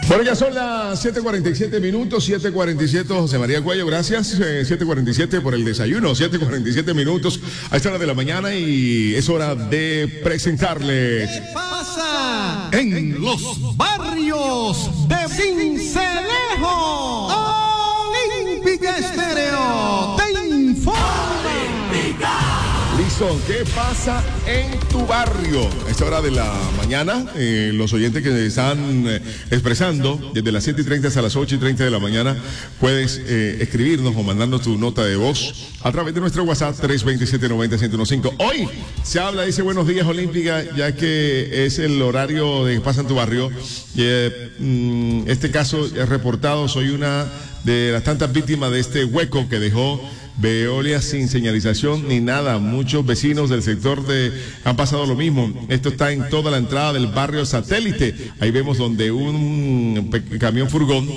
Bueno, ya son las 7:47 minutos, 7:47, José María Cuello, gracias. 7:47 por el desayuno, 7:47 minutos a esta hora de la mañana y es hora de presentarles. ¿Qué pasa en los barrios de Sincelejo? Olímpica Estéreo te informa. Listo, ¿qué pasa en tu barrio? A esta hora de la mañana, los oyentes que están expresando desde las 7:30 hasta las 8:30 de la mañana, puedes escribirnos o mandarnos tu nota de voz a través de nuestro WhatsApp 327-90-1015. Hoy se habla, dice buenos días Olímpica, ya que es el horario de ¿Qué pasa en tu barrio? Este caso es reportado, soy una de las tantas víctimas de este hueco que dejó Veolia sin señalización ni nada. Muchos vecinos del sector han pasado lo mismo. Esto está en toda la entrada del barrio Satélite. Ahí vemos donde un camión furgón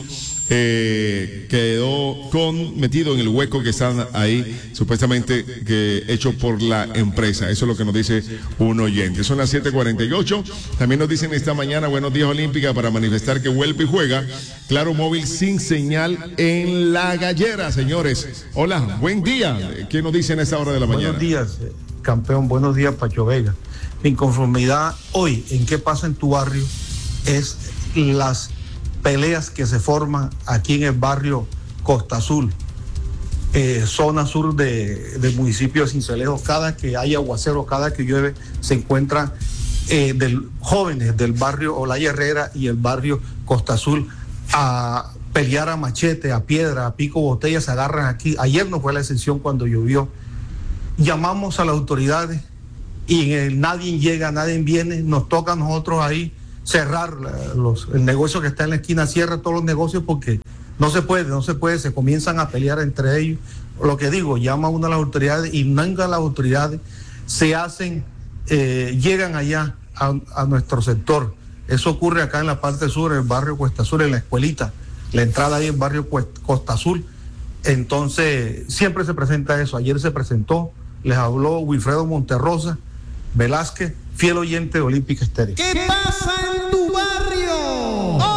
quedó metido en el hueco que están ahí, supuestamente hecho por la empresa. Eso es lo que nos dice un oyente. Son las 7:48. También nos dicen esta mañana, buenos días Olímpica, para manifestar que vuelve y juega Claro Móvil sin señal en La Gallera, señores. Hola, buen día. ¿Qué nos dicen a esta hora de la mañana? Buenos días, campeón. Buenos días, Pacho Vega. Mi inconformidad hoy en qué pasa en tu barrio es las peleas que se forman aquí en el barrio Costa Azul, zona sur del municipio de Sincelejo. Cada que hay aguacero, cada que llueve, se encuentran jóvenes del barrio Olaya Herrera y el barrio Costa Azul a pelear a machete, a piedra, a pico botella, se agarran aquí. Ayer no fue la excepción cuando llovió. Llamamos a las autoridades y nadie llega, nadie viene. Nos toca a nosotros ahí cerrar el negocio que está en la esquina, cierra todos los negocios porque no se puede, se comienzan a pelear entre ellos. Lo que digo, llama uno a las autoridades y nunca las autoridades se hacen, llegan allá a nuestro sector. Eso ocurre acá en la parte sur, en el barrio Cuesta Sur, en la escuelita, la entrada ahí en el barrio Costa Azul. Entonces, siempre se presenta eso. Ayer se presentó, les habló Wilfredo Monterrosa Velázquez, fiel oyente de Olímpica Estéreo. ¿Qué pasa en tu barrio?